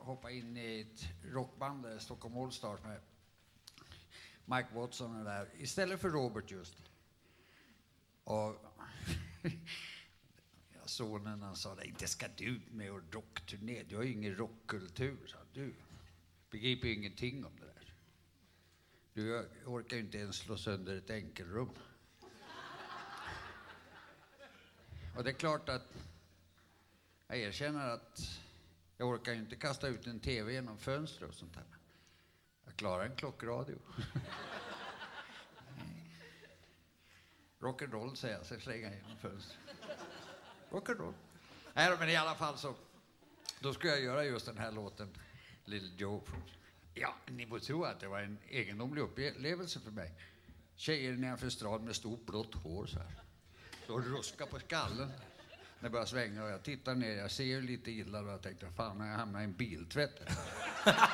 hoppa in i ett rockband där, Stockholm All Stars med Mike Watson och där, istället för Robert just. Och sonen han sa, inte ska du med och rockturné, du har ju ingen rockkultur, sa du. Begriper ju ingenting om det där. Du orkar ju inte ens slå sönder ett enkelrum. Och det är klart att jag erkänner att jag orkar ju inte kasta ut en tv genom fönster och sånt där. Jag klarar en klockradio. Rock'n'roll säger jag, så slänga genom fönster. Rock'n'roll. Nej, men i alla fall så, då skulle jag göra just den här låten, Little Joe. Ja, ni får tro att det var en egendomlig upplevelse för mig. Tjejer nedanför strad med stort blått hår så här. Så ruska på skallen. När jag börjar svänga och jag tittar ner, jag ser ju lite illa och jag tänkte, fan, jag hamnar i en biltvätt.